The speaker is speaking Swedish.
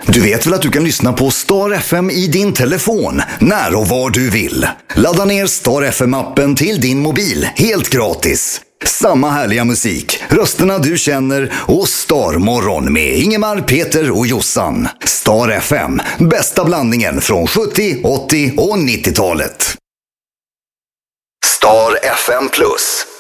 Du vet väl att du kan lyssna på Star FM i din telefon, när och var du vill. Ladda ner Star FM-appen till din mobil, helt gratis. Samma härliga musik, rösterna du känner och Starmorgon med Ingemar, Peter och Jossan. Star FM, bästa blandningen från 70, 80 och 90-talet. Star FM Plus.